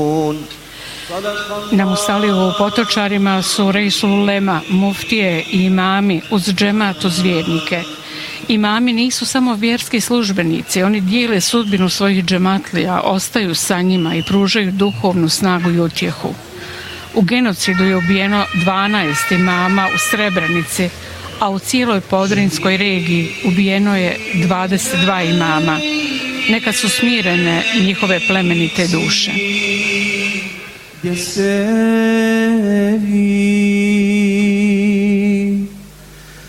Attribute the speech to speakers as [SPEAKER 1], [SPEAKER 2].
[SPEAKER 1] Na Musaliju u Potočarima su Reisul Ulema, muftije i imami uz džemat uz vjernike. Imami nisu samo vjerski službenici, oni dijele sudbinu svojih džematlija, ostaju sa njima i pružaju duhovnu snagu i utjehu. U genocidu je ubijeno 12 imama u Srebrenici, a u cijeloj Podrinjskoj regiji ubijeno je 22 imama. Neka su smirene njihove plemenite duše.